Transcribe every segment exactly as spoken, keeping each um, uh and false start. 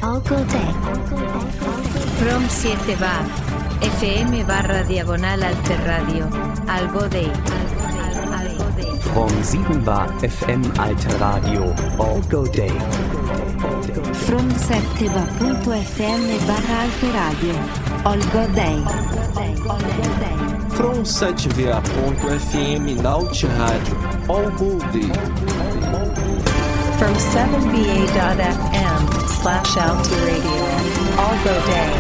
All Go Day. From siete va F M barra diagonal alter radio. All Go Day. From sieben war F M alter radio. All Go Day. From sette va punto F M barra alter radio. All Go Day. From sete va ponto F M Naut Rádio. All Go Day. From seven V A dot F M slash Alti Radio. All Go Day.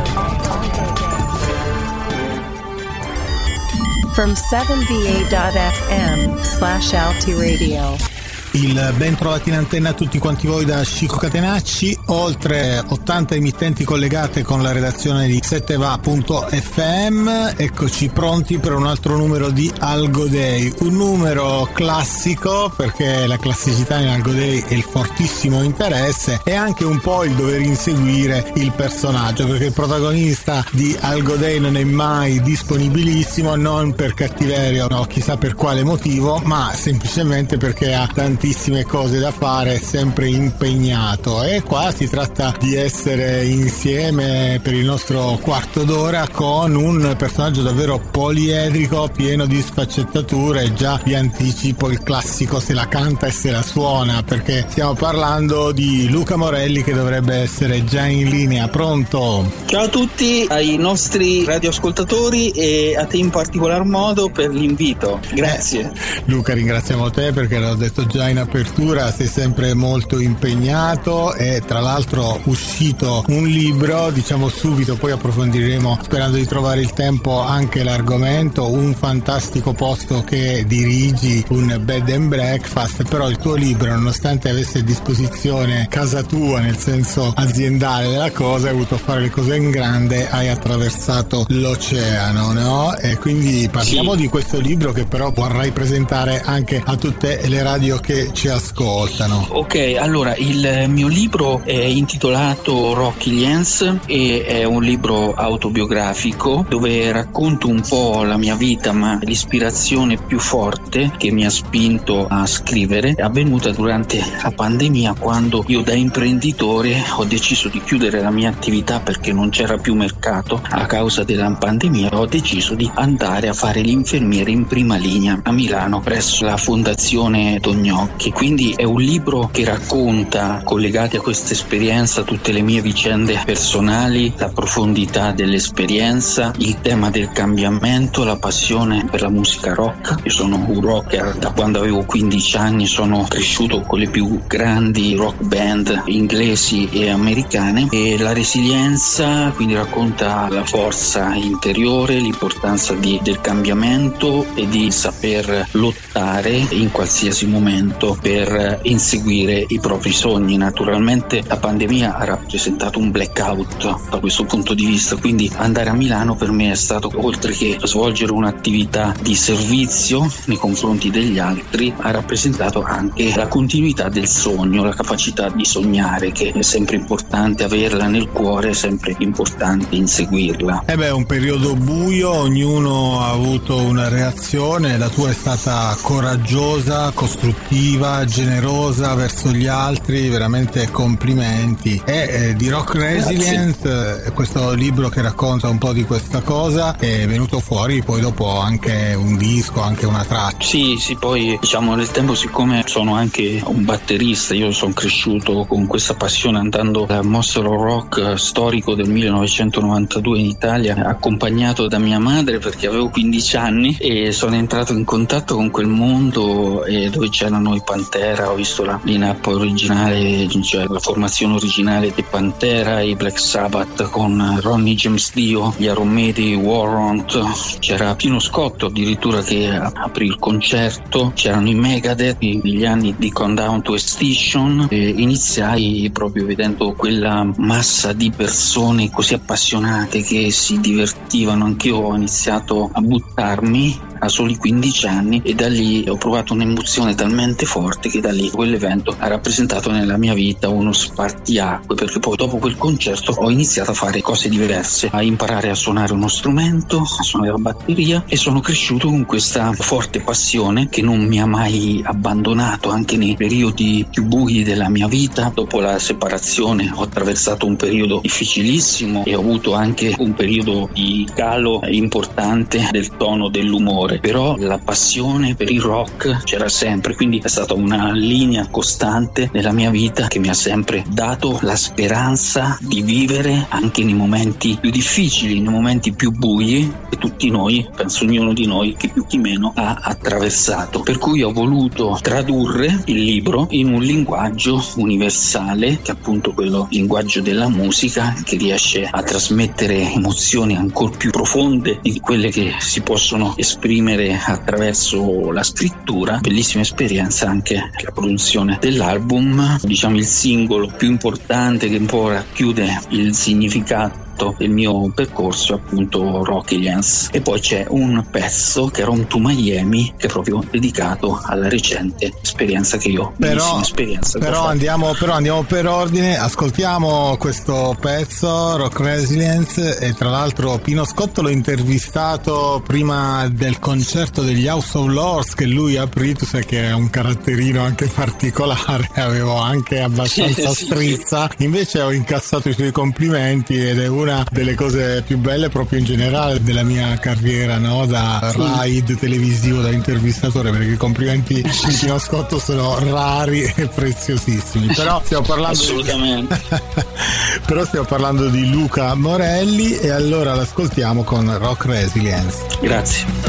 From seven V A dot F M slash Alti Radio. Il ben trovati in antenna a tutti quanti voi da Chico Catenacci, oltre ottanta emittenti collegate con la redazione di sette va punto F M. Eccoci pronti per un altro numero di All Go Day, un numero classico perché la classicità in All Go Day è il fortissimo interesse e anche un po' il dover inseguire il personaggio, perché il protagonista di All Go Day non è mai disponibilissimo, non per cattiveria o chissà per quale motivo, ma semplicemente perché ha tanti cose da fare, sempre impegnato, e qua si tratta di essere insieme per il nostro quarto d'ora con un personaggio davvero poliedrico, pieno di sfaccettature. Già vi anticipo il classico se la canta e se la suona, perché stiamo parlando di Luca Morelli, che dovrebbe essere già in linea. Pronto? Ciao a tutti, ai nostri radioascoltatori e a te in particolar modo per l'invito, grazie. eh, Luca, ringraziamo te perché l'ho detto già in apertura, sei sempre molto impegnato e tra l'altro uscito un libro, diciamo subito, poi approfondiremo sperando di trovare il tempo anche l'argomento, un fantastico posto che dirigi, un bed and breakfast. Però il tuo libro, nonostante avesse a disposizione casa tua nel senso aziendale della cosa, hai voluto fare le cose in grande, hai attraversato l'oceano, no? E quindi parliamo sì. di questo libro che però vorrai presentare anche a tutte le radio che ci ascoltano. Ok, allora il mio libro è intitolato Rocky Lienz e è un libro autobiografico dove racconto un po' la mia vita, ma l'ispirazione più forte che mi ha spinto a scrivere è avvenuta durante la pandemia, quando io da imprenditore ho deciso di chiudere la mia attività perché non c'era più mercato a causa della pandemia. Ho deciso di andare a fare l'infermiere in prima linea a Milano presso la Fondazione Tognocchi. Quindi è un libro che racconta, collegati a questa esperienza, tutte le mie vicende personali, la profondità dell'esperienza, il tema del cambiamento, la passione per la musica rock. Io sono un rocker da quando avevo quindici anni, sono cresciuto con le più grandi rock band inglesi e americane, e la resilienza, quindi racconta la forza interiore, l'importanza di, del cambiamento e di saper lottare in qualsiasi momento per inseguire i propri sogni. Naturalmente la pandemia ha rappresentato un blackout da questo punto di vista, quindi andare a Milano per me è stato, oltre che svolgere un'attività di servizio nei confronti degli altri, ha rappresentato anche la continuità del sogno, la capacità di sognare, che è sempre importante averla nel cuore, è sempre importante inseguirla. Eh beh, un periodo buio, ognuno ha avuto una reazione, la tua è stata coraggiosa, costruttiva, generosa verso gli altri, veramente complimenti. E eh, di Rock Resilient, eh, questo libro che racconta un po' di questa cosa, è venuto fuori poi dopo anche un disco, anche una traccia. Sì, sì, poi diciamo nel tempo, siccome sono anche un batterista, io sono cresciuto con questa passione andando al Mostro Rock storico del millenovecentonovantadue in Italia, accompagnato da mia madre perché avevo quindici anni, e sono entrato in contatto con quel mondo eh, dove c'erano i Pantera. Ho visto la line-up originale, cioè la formazione originale di Pantera, i Black Sabbath con Ronnie James Dio, gli Iron Maiden, Warrant, c'era Pino Scotto addirittura che aprì il concerto, c'erano i Megadeth negli anni di Countdown to Extinction, e iniziai proprio vedendo quella massa di persone così appassionate che si divertivano. Anch'io ho iniziato a buttarmi a soli quindici anni, e da lì ho provato un'emozione talmente forte che da lì quell'evento ha rappresentato nella mia vita uno spartiacque, perché poi dopo quel concerto ho iniziato a fare cose diverse, a imparare a suonare uno strumento, a suonare la batteria, e sono cresciuto con questa forte passione che non mi ha mai abbandonato anche nei periodi più bui della mia vita. Dopo la separazione ho attraversato un periodo difficilissimo e ho avuto anche un periodo di calo importante del tono dell'umore, però la passione per il rock c'era sempre, quindi è stata una linea costante nella mia vita che mi ha sempre dato la speranza di vivere anche nei momenti più difficili, nei momenti più bui che tutti noi, penso ognuno di noi, che più chi meno ha attraversato. Per cui ho voluto tradurre il libro in un linguaggio universale, che è appunto quello linguaggio della musica, che riesce a trasmettere emozioni ancora più profonde di quelle che si possono esprimere attraverso la scrittura. Bellissima esperienza anche la produzione dell'album, diciamo il singolo più importante che un po' racchiude il significato del mio percorso, appunto Rock Aliens. E poi c'è un pezzo che è Rome to Miami, che è proprio dedicato alla recente esperienza che io ho però, esperienza però andiamo però andiamo per ordine, ascoltiamo questo pezzo Rock Resilience. E tra l'altro Pino Scotto l'ho intervistato prima del concerto degli House of Lords che lui aprì, tu sai che è un caratterino anche particolare, avevo anche abbastanza strizza, invece ho incassato i suoi complimenti ed è una delle cose più belle proprio in generale della mia carriera, no? Da ride televisivo, da intervistatore, perché i complimenti di Pino Scotto sono rari e preziosissimi. Però stiamo parlando assolutamente di... però stiamo parlando di Luca Morelli, e allora l'ascoltiamo con Rock Resilience. Grazie.